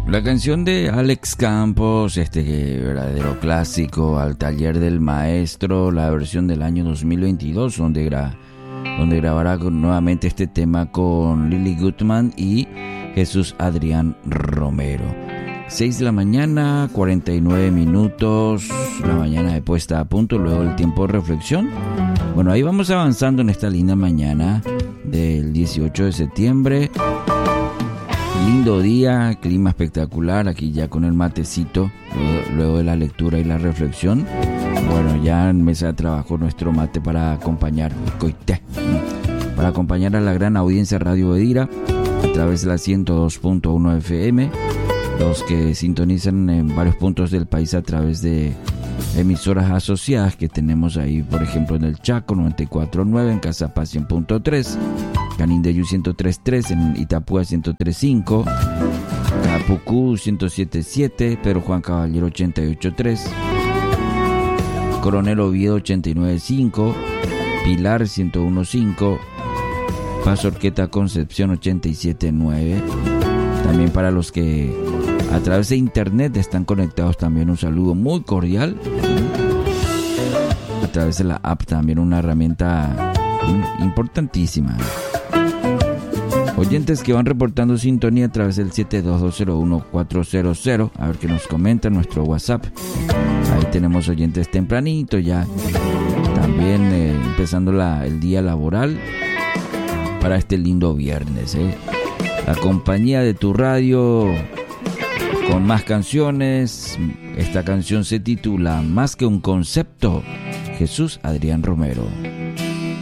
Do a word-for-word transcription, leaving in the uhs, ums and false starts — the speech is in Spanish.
La canción de Alex Campos, este verdadero clásico, Al taller del maestro, la versión del año dos mil veintidós, donde, gra, donde grabará nuevamente este tema con Lily Goodman y Jesús Adrián Romero. seis de la mañana, cuarenta y nueve minutos, la mañana de puesta a punto, luego el tiempo de reflexión. Bueno, ahí vamos avanzando en esta linda mañana del dieciocho de septiembre. Lindo día, clima espectacular, aquí ya con el matecito, luego, luego de la lectura y la reflexión. Bueno, ya en mesa de trabajo nuestro mate para acompañar, coité, para acompañar a la gran audiencia Radio Bedira a través de la ciento dos punto uno F M, los que sintonizan en varios puntos del país a través de emisoras asociadas que tenemos ahí, por ejemplo en el Chaco noventa y cuatro punto nueve, en Cazapá cien punto tres, Canindeyú ciento tres punto tres, en Itapúa ciento tres punto cinco, Capucú ciento siete punto siete, Pedro Juan Caballero ochenta y ocho punto tres, Coronel Oviedo ochenta y nueve punto cinco, Pilar ciento uno punto cinco, Paso Orqueta Concepción ochenta y siete punto nueve. También para los que a través de internet están conectados, también un saludo muy cordial. A través de la app, también una herramienta importantísima. Oyentes que van reportando sintonía a través del siete dos dos cero uno cuatro cero cero, a ver qué nos comentan, nuestro WhatsApp. Ahí tenemos oyentes tempranito ya, también eh, empezando la, el día laboral para este lindo viernes. Eh. La compañía de tu radio con más canciones. Esta canción se titula Más que un concepto, Jesús Adrián Romero.